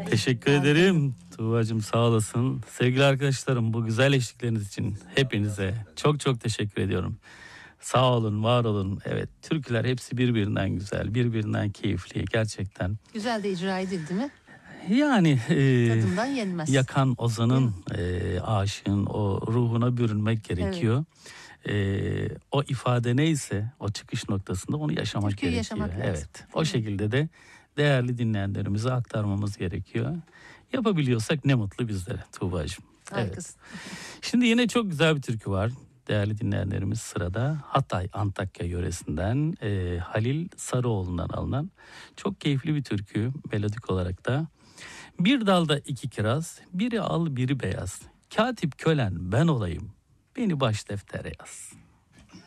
Teşekkür ederim Tuğba'cığım, sağ olasın. Sevgili arkadaşlarım, bu güzel eşlikleriniz için hepinize çok çok teşekkür ediyorum. Sağ olun, var olun. Evet, türküler hepsi birbirinden güzel, birbirinden keyifli gerçekten. Güzel de icra edildi mi? Yani Tadından yenmez. yakan ozanın, aşığın o ruhuna bürünmek gerekiyor. O ifade neyse o çıkış noktasında onu yaşamak Türküyü gerekiyor. yaşamak lazım. Evet. O şekilde de değerli dinleyenlerimize aktarmamız gerekiyor. Yapabiliyorsak ne mutlu bizlere Tuğba'cığım. Harikasın. Şimdi yine çok güzel bir türkü var. Değerli dinleyenlerimiz sırada Hatay Antakya yöresinden Halil Sarıoğlu'ndan alınan çok keyifli bir türkü melodik olarak da. Bir dalda iki kiraz, biri al biri beyaz. Katip kölen ben olayım, beni baş deftere yaz.